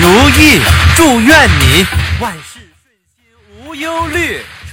如意，祝愿你万事顺心无忧虑。